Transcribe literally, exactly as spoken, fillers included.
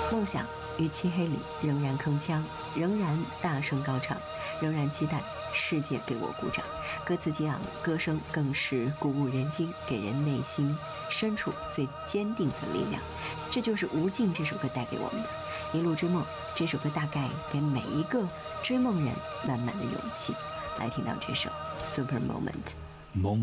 梦想与漆黑里仍然铿锵，仍然大声高唱，仍然期待世界给我鼓掌。歌词激昂，歌声更是鼓舞人心，给人内心深处最坚定的力量。这就是《无尽》这首歌带给我们的。一路追梦这首歌大概给每一个追梦人满满的勇气。来听到这首 Super Moment。